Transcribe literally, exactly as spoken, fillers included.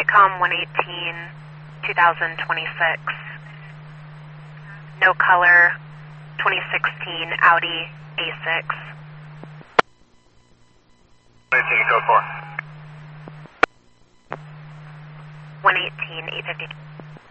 Flightcom one eighteen, twenty twenty-six. No color, twenty sixteen Audi A six. one eighteen, code four. one eighteen, eight fifty.